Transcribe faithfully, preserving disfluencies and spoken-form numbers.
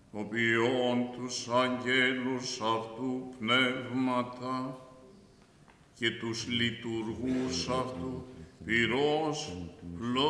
οποίον τους αγγέλους αυτού πνεύματα και τους λειτουργούς αυτού πυρός